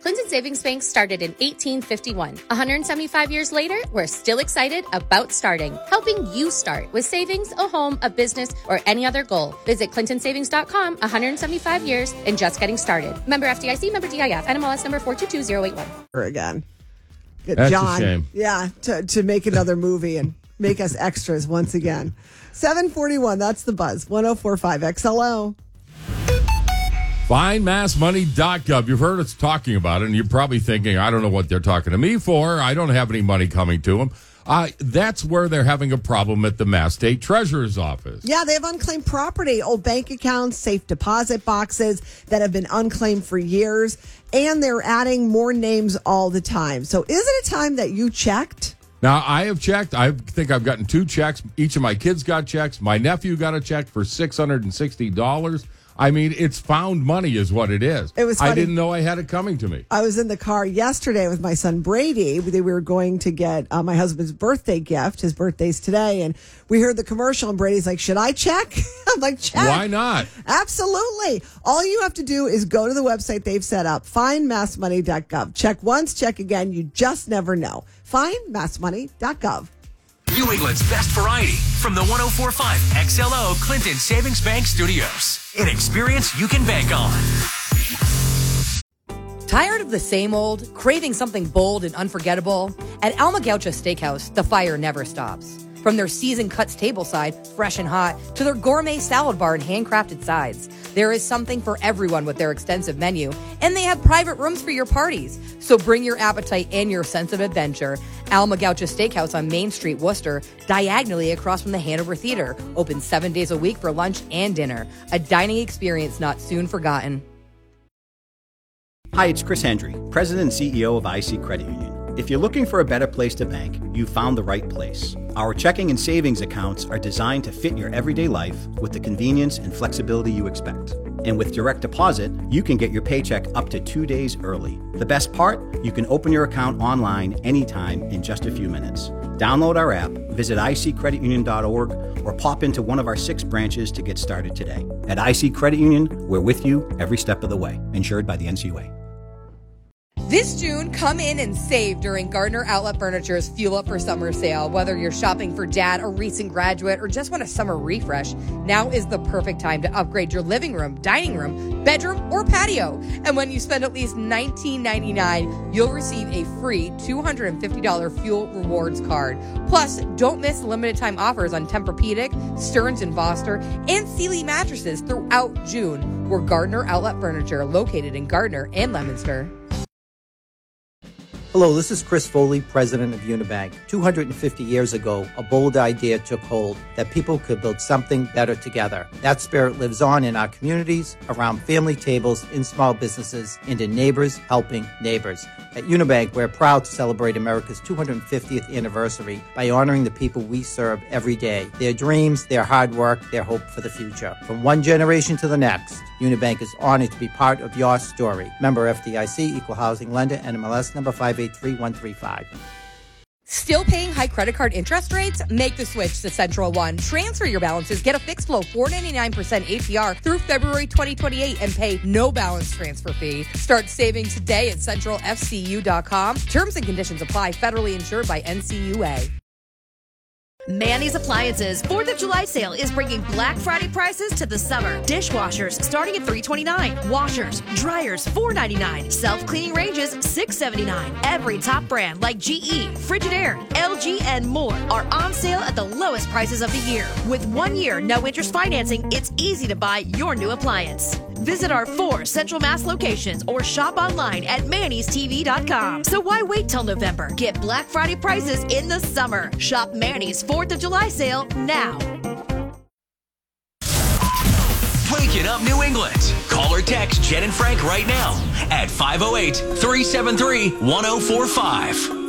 Clinton Savings Bank started in 1851. 175 years later, we're still excited about starting, helping you start with savings, a home, a business, or any other goal. Visit clintonsavings.com, 175 years and just getting started. Member FDIC, member DIF, NMLS number 422081. Again. Get That's John, a shame. Yeah, to make another movie and make us extras once again. 741, that's the buzz. 1045 XLO. FindMassMoney.gov. You've heard us talking about it, and you're probably thinking, I don't know what they're talking to me for. I don't have any money coming to them. That's where they're having a problem at the Mass State Treasurer's Office. Yeah, they have unclaimed property, old bank accounts, safe deposit boxes that have been unclaimed for years, and they're adding more names all the time. So is it a time that you checked? Now, I have checked. I think I've gotten 2 checks. Each of my kids got checks. My nephew got a check for $660. I mean, it's found money is what it is. It was funny. I didn't know I had it coming to me. I was in the car yesterday with my son Brady. We were going to get my husband's birthday gift. His birthday's today. And we heard the commercial and Brady's like, should I check? I'm like, check. Why not? Absolutely. All you have to do is go to the website they've set up, findmassmoney.gov. Check once, check again. You just never know. Findmassmoney.gov. New England's best variety from the 104.5 XLO Clinton Savings Bank Studios. An experience you can bank on. Tired of the same old? Craving something bold and unforgettable? At Alma Gaucha Steakhouse, the fire never stops. From their seasoned cuts tableside, fresh and hot, to their gourmet salad bar and handcrafted sides, there is something for everyone with their extensive menu, and they have private rooms for your parties. So bring your appetite and your sense of adventure. Alma Gaucha Steakhouse on Main Street, Worcester, diagonally across from the Hanover Theater, open 7 days a week for lunch and dinner. A dining experience not soon forgotten. Hi, it's Chris Hendry, President and CEO of IC Credit Union. If you're looking for a better place to bank, you found the right place. Our checking and savings accounts are designed to fit your everyday life with the convenience and flexibility you expect. And with direct deposit, you can get your paycheck up to 2 days early. The best part? You can open your account online anytime in just a few minutes. Download our app, visit iccreditunion.org, or pop into one of our 6 branches to get started today. At IC Credit Union, we're with you every step of the way. Insured by the NCUA. This June, come in and save during Gardner Outlet Furniture's Fuel Up for Summer sale. Whether you're shopping for dad, a recent graduate, or just want a summer refresh, now is the perfect time to upgrade your living room, dining room, bedroom, or patio. And when you spend at least $19.99, you'll receive a free $250 Fuel Rewards card. Plus, don't miss limited time offers on Tempur-Pedic, Stearns & Foster, and Sealy mattresses throughout June. We're Gardner Outlet Furniture, located in Gardner and Leominster. Hello, this is Chris Foley, president of Unibank. 250 years ago, a bold idea took hold that people could build something better together. That spirit lives on in our communities, around family tables, in small businesses, and in neighbors helping neighbors. At Unibank, we're proud to celebrate America's 250th anniversary by honoring the people we serve every day, their dreams, their hard work, their hope for the future. From one generation to the next, Unibank is honored to be part of your story. Member FDIC, Equal Housing Lender, NMLS number 583135. Still paying high credit card interest rates? Make the switch to Central One. Transfer your balances, get a fixed flow 4.99% APR through February 2028 and pay no balance transfer fee. Start saving today at centralfcu.com. Terms and conditions apply. Federally insured by NCUA. Manny's Appliances 4th of July sale is bringing Black Friday prices to the summer. Dishwashers starting at $329. Washers, dryers $499. Self-cleaning ranges $679. Every top brand like GE, Frigidaire, LG, and more are on sale at the lowest prices of the year. With 1 year no interest financing, it's easy to buy your new appliance. Visit our 4 Central Mass locations or shop online at mannystv.com. So why wait till November? Get Black Friday prices in the summer. Shop Manny's 4th of July sale now. Waking up New England. Call or text Jen and Frank right now at 508-373-1045.